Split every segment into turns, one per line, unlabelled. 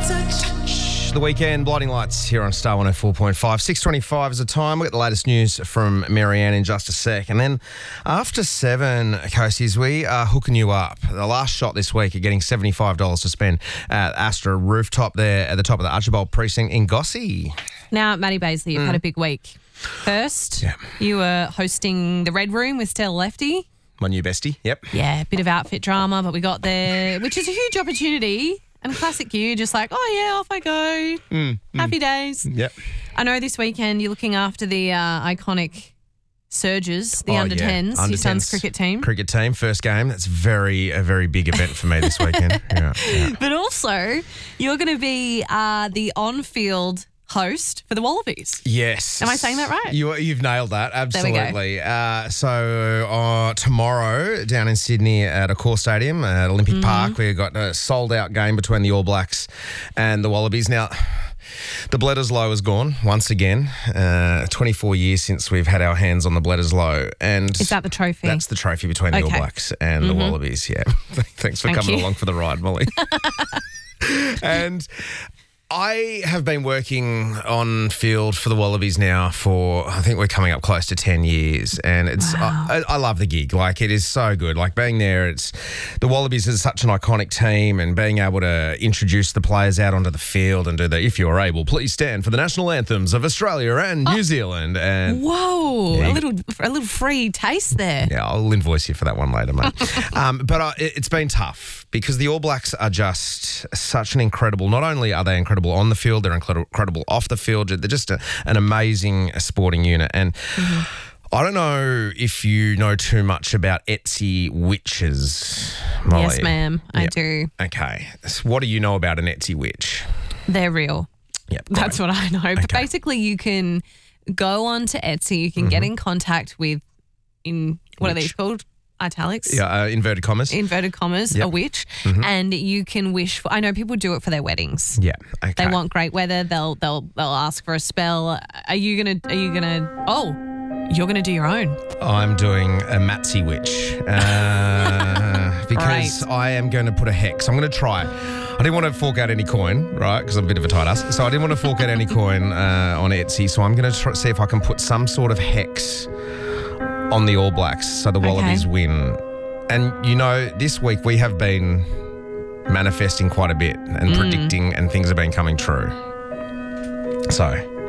The Weekend, Blinding Lights here on Star 104.5. 6:25 is the time. We'll get the latest news from Marianne in just a sec. And then after 7, Coasties, we are hooking you up. The last shot this week, you're getting $75 to spend at Astra Rooftop there at the top of the Archibald Precinct in Gossie.
Now, Maddie Baisley, you've had a big week. First, you were hosting the Red Room with Stella Lefty.
My new bestie, yep.
Yeah, a bit of outfit drama, but we got there, which is a huge opportunity. And classic you, just like, oh, yeah, off I go. Happy days.
Yep.
I know this weekend you're looking after the iconic Surges, the under-10s, your son's cricket team.
Cricket team, first game. That's a very big event for me this weekend. Yeah.
But also, you're going to be the on-field host for the Wallabies.
Yes.
Am I saying that right?
You've nailed that. Absolutely.
There we go.
So tomorrow down in Sydney at Accor Stadium at Olympic Park, we've got a sold-out game between the All Blacks and the Wallabies. Now, the Bledisloe is gone once again. 24 years since we've had our hands on the Bledisloe. And
is that the trophy?
That's the trophy between the All Blacks and the Wallabies, yeah. Thanks for coming along for the ride, Molly. And I have been working on field for the Wallabies now for, I think we're coming up close to 10 years. And it's I love the gig. Like, it is so good. Like, being there, the Wallabies is such an iconic team, and being able to introduce the players out onto the field and do the, if you're able, please stand for the national anthems of Australia and New Zealand. And
whoa, a little free taste there.
Yeah, I'll invoice you for that one later, mate. But it's been tough because the All Blacks are just such an incredible, not only are they incredible on the field, they're incredible off the field. They're just an amazing sporting unit. And I don't know if you know too much about Etsy witches, Molly.
Yes, ma'am, I do.
Okay. So what do you know about an Etsy witch?
They're real.
Yep.
That's what I know. But basically, you can go on to Etsy, you can get in contact with, what are these called? Italics.
Yeah, inverted commas.
A witch. And you can wish for, I know people do it for their weddings.
Yeah. Okay.
They want great weather. They'll ask for a spell. You're gonna do your own.
I'm doing a Matsy witch because I am going to put a hex. I'm going to try. I didn't want to fork out any coin, right, because I'm a bit of a tight ass. So I didn't want to fork out any coin on Etsy. So I'm going to see if I can put some sort of hex on the All Blacks so the Wallabies win. And, this week we have been manifesting quite a bit and predicting, and things have been coming true. So,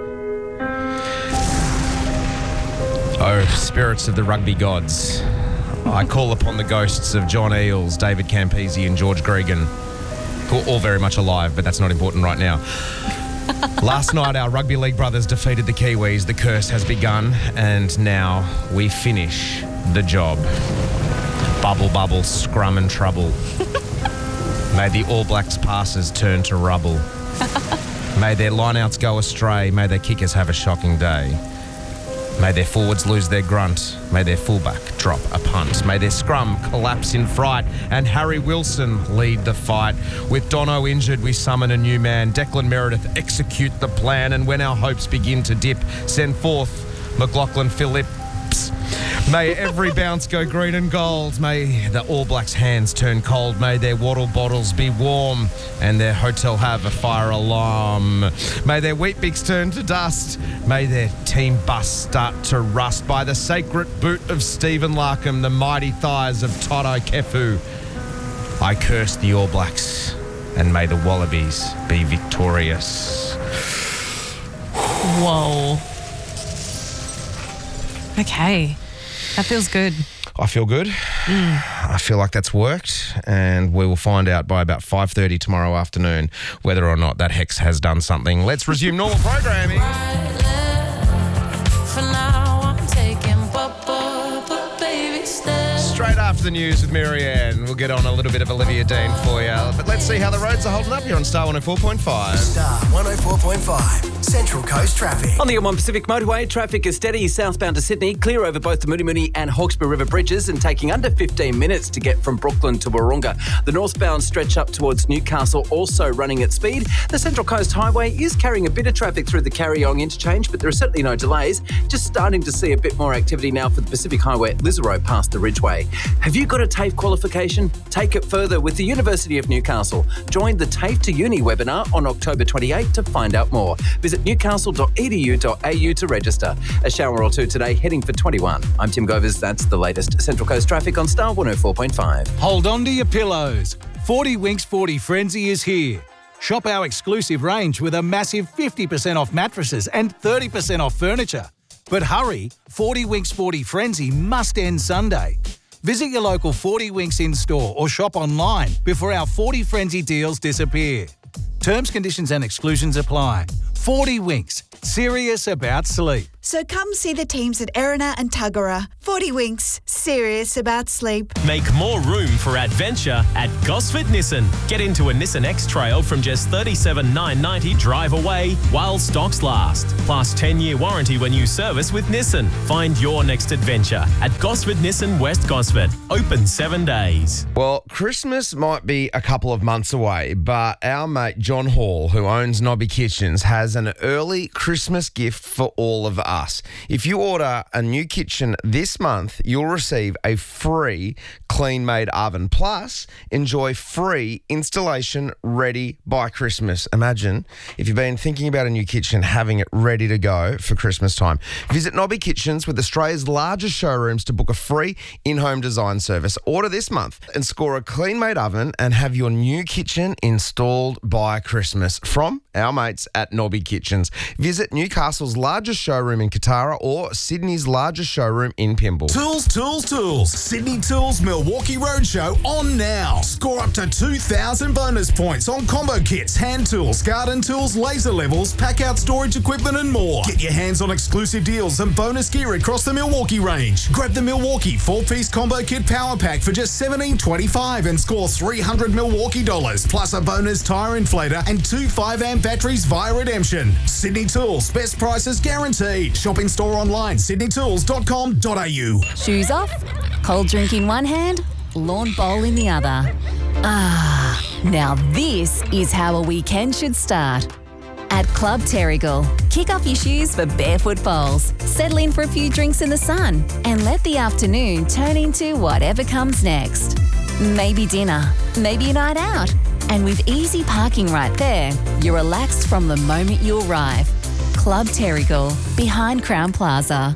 oh, spirits of the rugby gods, I call upon the ghosts of John Eales, David Campese and George Gregan, who are all very much alive, but that's not important right now. Last night, our rugby league brothers defeated the Kiwis. The curse has begun, and now we finish the job. Bubble, bubble, scrum and trouble. May the All Blacks passes turn to rubble. May their lineouts go astray. May their kickers have a shocking day. May their forwards lose their grunt. May their fullback drop a punt. May their scrum collapse in fright and Harry Wilson lead the fight. With Dono injured, we summon a new man. Declan Meredith execute the plan, and when our hopes begin to dip, send forth McLaughlin Phillips. May every bounce go green and gold. May the All Blacks' hands turn cold. May their water bottles be warm and their hotel have a fire alarm. May their Weet-Bix turn to dust. May their team bus start to rust. By the sacred boot of Stephen Larkham, the mighty thighs of Toto Kefu, I curse the All Blacks, and may the Wallabies be victorious.
Whoa. Okay. That feels good.
I feel good. I feel like that's worked, and we will find out by about 5:30 tomorrow afternoon whether or not that hex has done something. Let's resume normal programming. Straight after the news with Marianne, we'll get on a little bit of Olivia Dean for you. But let's see how the roads are holding up here on Star 104.5.
Star 104.5, Central Coast traffic.
On the M1 Pacific Motorway, traffic is steady southbound to Sydney, clear over both the Moonee Moonee and Hawkesbury River bridges, and taking under 15 minutes to get from Brooklyn to Wahroonga. The northbound stretch up towards Newcastle also running at speed. The Central Coast Highway is carrying a bit of traffic through the Carryong interchange, but there are certainly no delays. Just starting to see a bit more activity now for the Pacific Highway at Lisarow past the Ridgeway. Have you got a TAFE qualification? Take it further with the University of Newcastle. Join the TAFE to Uni webinar on October 28 to find out more. Visit newcastle.edu.au to register. A shower or two today, heading for 21. I'm Tim Govers. That's the latest Central Coast traffic on Star 104.5.
Hold on to your pillows. 40 Winks 40 Frenzy is here. Shop our exclusive range with a massive 50% off mattresses and 30% off furniture. But hurry, 40 Winks 40 Frenzy must end Sunday. Visit your local 40 Winks in-store or shop online before our 40 Frenzy deals disappear. Terms, conditions and exclusions apply. 40 Winks, serious about sleep.
So come see the teams at Erina and Tuggerah. 40 Winks, serious about sleep.
Make more room for adventure at Gosford Nissan. Get into a Nissan X-Trail from just $37,990 drive away while stocks last. Plus 10-year warranty when you service with Nissan. Find your next adventure at Gosford Nissan West Gosford. Open 7 days.
Well, Christmas might be a couple of months away, but our mate John Hall, who owns Nobby Kitchens, has an early Christmas gift for all of us. If you order a new kitchen this month, you'll receive a free clean-made oven. Plus, enjoy free installation ready by Christmas. Imagine if you've been thinking about a new kitchen, having it ready to go for Christmas time. Visit Nobby Kitchens with Australia's largest showrooms to book a free in-home design service. Order this month and score a clean-made oven and have your new kitchen installed by Christmas from our mates at Nobby Kitchens. Visit Newcastle's largest showroom in Katara or Sydney's largest showroom in Pymble.
Tools, tools, tools. Sydney Tools Milwaukee Roadshow on now. Score up to 2,000 bonus points on combo kits, hand tools, garden tools, laser levels, pack-out storage equipment and more. Get your hands on exclusive deals and bonus gear across the Milwaukee range. Grab the Milwaukee 4-piece combo kit power pack for just $17.25 and score $300 Milwaukee dollars plus a bonus tyre inflator and 2 5-amp batteries via redemption. Sydney Tools, best prices guaranteed. Shopping store online, sydneytools.com.au.
Shoes off, cold drink in one hand, lawn bowl in the other. Ah, now this is how a weekend should start. At Club Terrigal, kick off your shoes for barefoot bowls, settle in for a few drinks in the sun, and let the afternoon turn into whatever comes next. Maybe dinner, maybe a night out. And with easy parking right there, you're relaxed from the moment you arrive. Club Terrigal, behind Crown Plaza.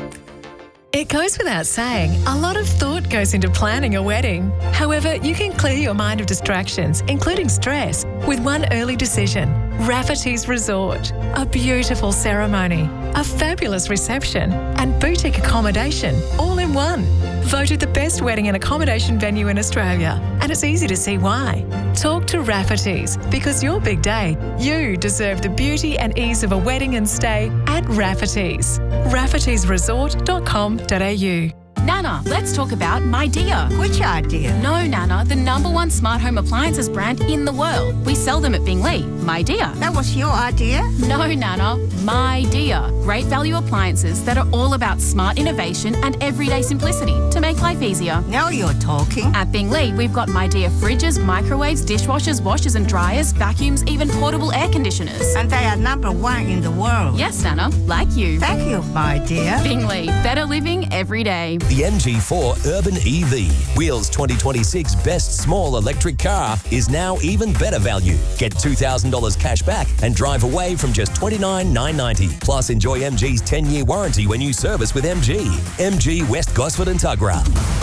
It goes without saying, a lot of thought goes into planning a wedding. However, you can clear your mind of distractions, including stress, with one early decision. Rafferty's Resort. A beautiful ceremony, a fabulous reception, and boutique accommodation all in one. Voted the best wedding and accommodation venue in Australia, and it's easy to see why. Talk to Rafferty's, because your big day, you deserve the beauty and ease of a wedding and stay at Rafferty's. Rafferty'sResort.com.au.
Nana, let's talk about My Dear.
Which idea?
No, Nana, the #1 smart home appliances brand in the world. We sell them at Bingley. My Dear.
That was your idea?
No, Nana, My Dear. Great value appliances that are all about smart innovation and everyday simplicity to make life easier.
Now you're talking.
At Bingley, we've got My Dear fridges, microwaves, dishwashers, washers and dryers, vacuums, even portable air conditioners.
And they are #1 in the world.
Yes, Nana, like you.
Thank you, My Dear.
Bingley, better living every day.
The MG4 Urban EV, Wheels 2026 best small electric car, is now even better value. Get $2,000 cash back and drive away from just $29,990. Plus enjoy MG's 10-year warranty when you service with MG. MG West Gosford and Tuggerah.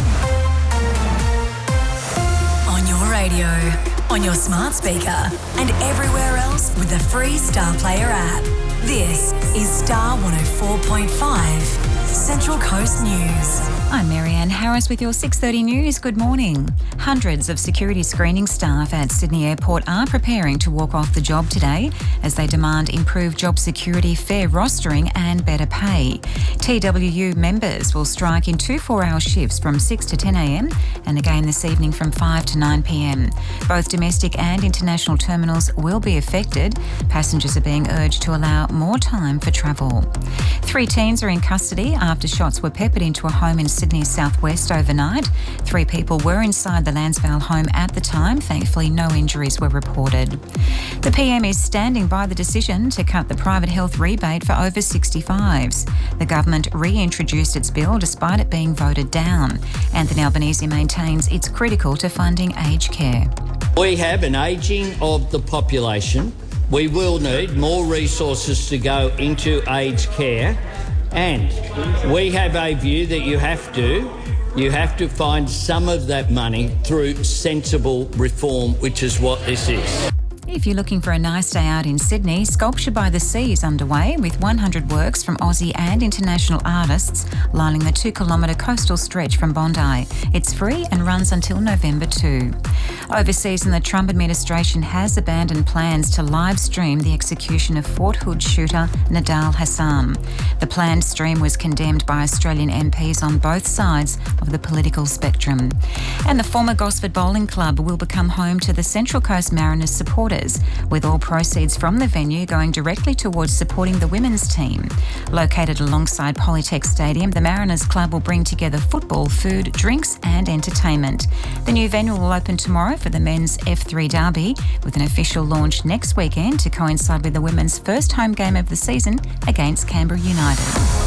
On your radio, on your smart speaker, and everywhere else with the free Star Player app. This is Star 104.5. Central Coast News.
I'm Marianne Harris with your 6:30 news. Good morning. Hundreds of security screening staff at Sydney Airport are preparing to walk off the job today as they demand improved job security, fair rostering and better pay. TWU members will strike in 2 4-hour shifts from 6 to 10 a.m. and again this evening from 5 to 9 p.m. Both domestic and international terminals will be affected. Passengers are being urged to allow more time for travel. 3 teens are in custody after shots were peppered into a home in Sydney's southwest overnight. 3 people were inside the Lansvale home at the time. Thankfully, no injuries were reported. The PM is standing by the decision to cut the private health rebate for over 65s. The government reintroduced its bill despite it being voted down. Anthony Albanese maintains it's critical to funding aged care.
We have an ageing of the population. We will need more resources to go into aged care, and we have a view that you have to find some of that money through sensible reform, which is what this is.
If you're looking for a nice day out in Sydney, Sculpture by the Sea is underway with 100 works from Aussie and international artists lining the 2-kilometre coastal stretch from Bondi. It's free and runs until November 2. Overseas, and the Trump administration has abandoned plans to live stream the execution of Fort Hood shooter Nidal Hassan. The planned stream was condemned by Australian MPs on both sides of the political spectrum. And the former Gosford Bowling Club will become home to the Central Coast Mariners supporters, with all proceeds from the venue going directly towards supporting the women's team. Located alongside Polytech Stadium, the Mariners Club will bring together football, food, drinks and entertainment. The new venue will open tomorrow for the men's F3 derby, with an official launch next weekend to coincide with the women's first home game of the season against Canberra United.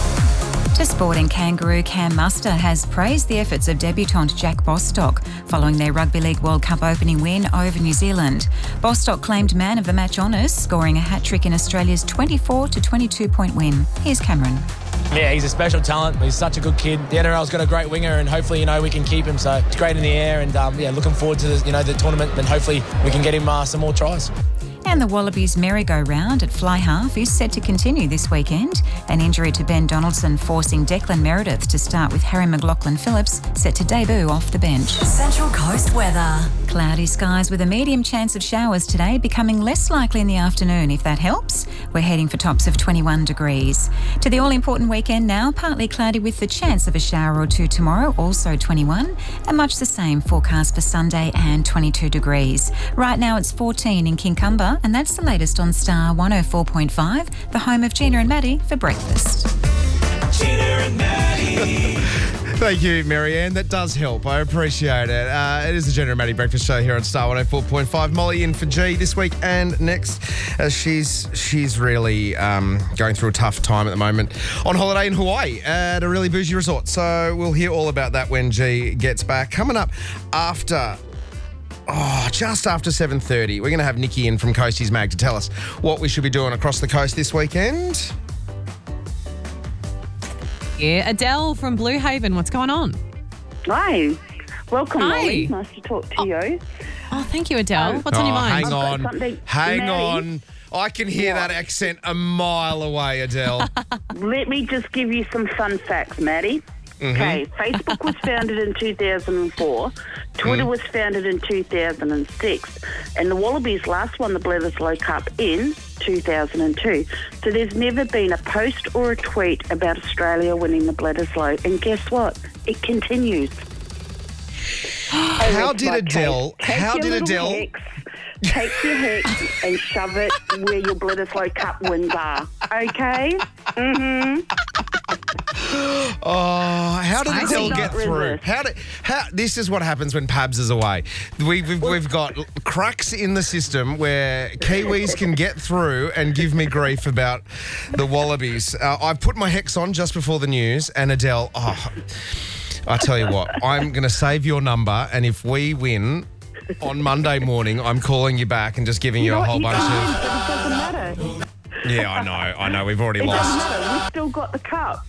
To sport and Kangaroo, Cam Muster has praised the efforts of debutant Jack Bostock following their Rugby League World Cup opening win over New Zealand. Bostock claimed man of the match honours, scoring a hat-trick in Australia's 24 to 22-point win. Here's Cameron.
Yeah, he's a special talent. He's such a good kid. The NRL's got a great winger, and hopefully, we can keep him. So it's great in the air, and looking forward to the tournament, and hopefully we can get him some more tries.
And the Wallabies merry-go-round at fly half is set to continue this weekend. An injury to Ben Donaldson forcing Declan Meredith to start with Harry McLaughlin-Phillips set to debut off the bench.
Central Coast weather.
Cloudy skies with a medium chance of showers today, becoming less likely in the afternoon, if that helps. We're heading for tops of 21 degrees. To the all-important weekend now, partly cloudy with the chance of a shower or two tomorrow, also 21, and much the same forecast for Sunday and 22 degrees. Right now it's 14 in Kincumber, and that's the latest on Star 104.5, the home of Gina and Maddie for breakfast.
Gina and Maddie. Thank you, Marianne. That does help. I appreciate it. It is the Gina and Maddie breakfast show here on Star 104.5. Molly in for G this week and next. She's really going through a tough time at the moment on holiday in Hawaii at a really bougie resort. So we'll hear all about that when G gets back. Coming up after... just after 7:30, we're going to have Nikki in from Coasties Mag to tell us what we should be doing across the coast this weekend.
Yeah, Adele from Blue Haven. What's going on?
Hi. Welcome,
Hi.
Molly. Nice to talk to you.
Oh, thank you, Adele. What's on your mind?
Hang on. I can hear that accent a mile away, Adele.
Let me just give you some fun facts, Maddie. Okay, Facebook was founded in 2004. Twitter was founded in 2006. And the Wallabies last won the Bledisloe Cup in 2002. So there's never been a post or a tweet about Australia winning the Bledisloe. And guess what? It continues.
How did Adele...
Take your hex and shove it where your Bledisloe Cup wins are. Okay?
Oh, how did Adele get through? This is what happens when Pabs is away. We've got cracks in the system where Kiwis can get through and give me grief about the Wallabies. I've put my hex on just before the news, and Adele, I tell you what, I'm going to save your number, and if we win on Monday morning, I'm calling you back and just giving you a whole bunch of...
It doesn't matter.
Yeah, I know. We've already
It
lost.
doesn't matter. We've still got the cup.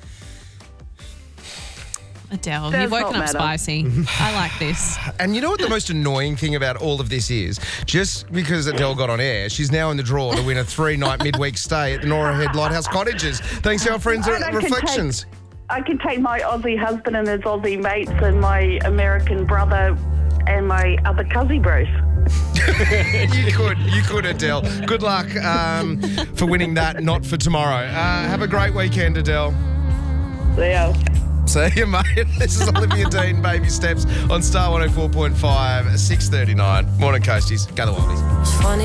Adele,
Does
you've woken
not
up
matter.
spicy. I like this.
And you know what the most annoying thing about all of this is? Just because Adele got on air, she's now in the draw to win a 3-night midweek stay at the Nora Head Lighthouse Cottages. Thanks to our friends at Reflections.
I can take my Aussie husband and his Aussie mates and my American brother and my other cousin bros.
You could, Adele. Good luck for winning that, not for tomorrow. Have a great weekend, Adele.
See ya.
See you, mate. This is Olivia Dean, Baby Steps on Star 104.5, 6:39. Morning, Coasties. Go the Wallabies.
Funny.